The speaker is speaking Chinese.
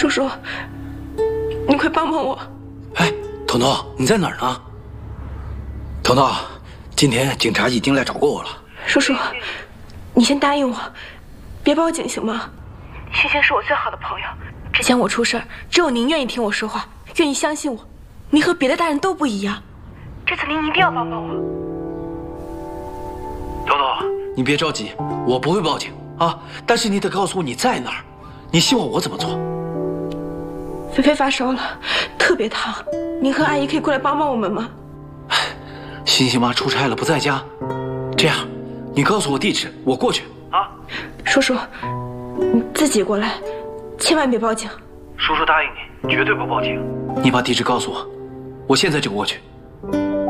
叔叔，你快帮帮我！ 哎，彤彤，你在哪儿呢？彤彤，今天警察已经来找过我了。 叔叔，你先答应我，别报警行吗？星星是我最好的朋友，之前我出事儿，只有您愿意听我说话，愿意相信我。您和别的大人都不一样，这次您一定要帮帮我。 彤彤，你别着急，我不会报警啊，但是你得告诉我你在哪儿，你希望我怎么做？ 菲菲发烧了，特别烫，您和阿姨可以过来帮帮我们吗？ 星星妈出差了，不在家。这样，你告诉我地址，我过去啊。 叔叔，你自己过来，千万别报警。 叔叔答应你，绝对不报警。你把地址告诉我，我现在就过去。